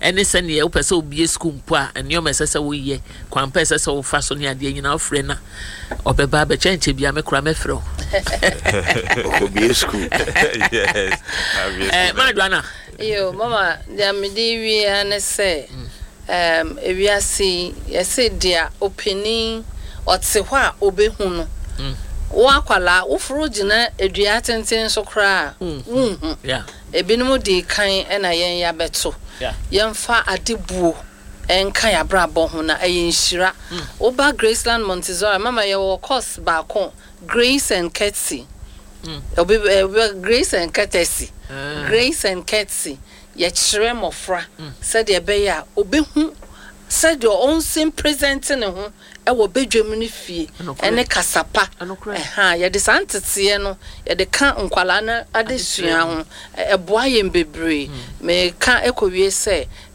ene se ne wo pese obi school mpo a ene o mesese wo ye kwan pese se wo fa so ne ade nyina ofre na obeba be chenche bia me kura me frɛ obi school Yes. Madwana Yo mama dia me di wi ane se ewiase yese dia opening otse ho a obehu no wa kwala ufuru gina edua tenten so kra yeah ebinum di kan na yen ya beto yemfa adebuo enka ya brabo ho na ayenhyira oba Graceland Montessori mama ye wo course ba ko Grace and Courtesy obi Grace and Courtesy Grace and Courtesy ye kyerɛ mofra said ye be ya obehu said your own same presenting ho e wo bedwam ni fie ene kasapa ye de santete no ye de ka nkwala na adesua ho e boa ye mbebre me ka ekowie se